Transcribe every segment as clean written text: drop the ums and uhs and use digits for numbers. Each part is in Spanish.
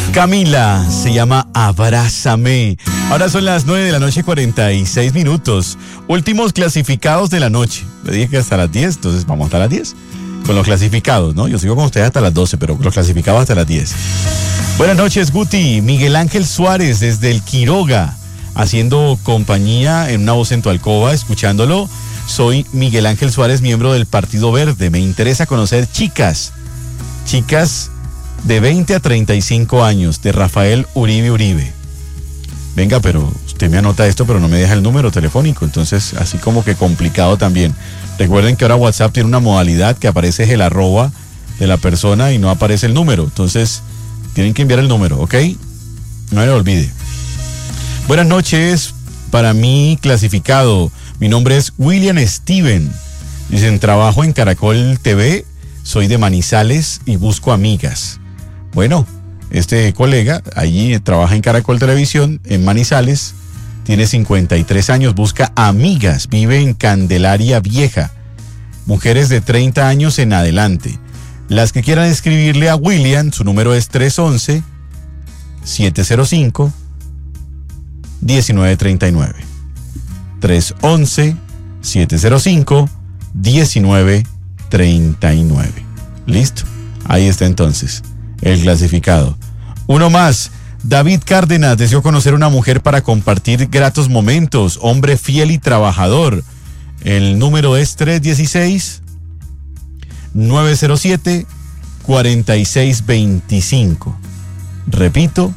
Camila, se llama Abrázame. Ahora son las 9:46 p.m. Últimos clasificados de la noche. Le dije que hasta las 10, entonces vamos hasta las 10. Con los clasificados, ¿no? Yo sigo con ustedes hasta las 12, pero con los clasificados hasta las 10. Buenas noches, Guti. Miguel Ángel Suárez desde el Quiroga, haciendo compañía en Una Voz en tu Alcoba, escuchándolo. Soy Miguel Ángel Suárez, miembro del Partido Verde. Me interesa conocer chicas de 20 a 35 años, de Rafael Uribe. Venga, pero usted me anota esto, pero no me deja el número telefónico, entonces así como que complicado también. Recuerden que ahora WhatsApp tiene una modalidad que aparece el arroba de la persona y no aparece el número, entonces tienen que enviar el número, ¿ok? No me lo olvide. Buenas noches, para mí clasificado, mi nombre es William Steven, dicen, trabajo en Caracol TV, soy de Manizales y busco amigas. Bueno, este colega allí trabaja en Caracol Televisión, en Manizales, tiene 53 años, busca amigas, vive en Candelaria Vieja, mujeres de 30 años en adelante. Las que quieran escribirle a William, su número es 311-705-1939. 311-705-1939. ¿Listo? Ahí está entonces el clasificado. Uno más. David Cárdenas deseó conocer una mujer para compartir gratos momentos, hombre fiel y trabajador. El número es 316-907-4625. Repito,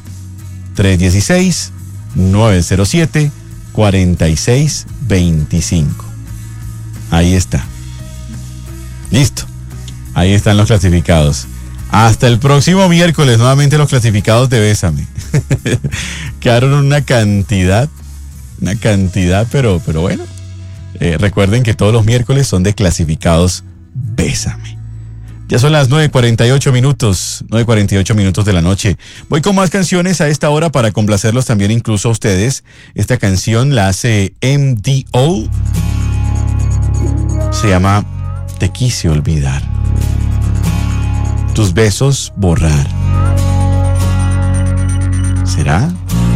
316-907-4625. Ahí está. Listo. Ahí están los clasificados. Hasta el próximo miércoles, nuevamente los clasificados de Bésame. Quedaron una cantidad, pero bueno. Recuerden que todos los miércoles son de clasificados Bésame. Ya son las 9:48 minutos de la noche. Voy con más canciones a esta hora para complacerlos también incluso a ustedes. Esta canción la hace MDO. Se llama Te quise olvidar. Tus besos borrar. ¿Será?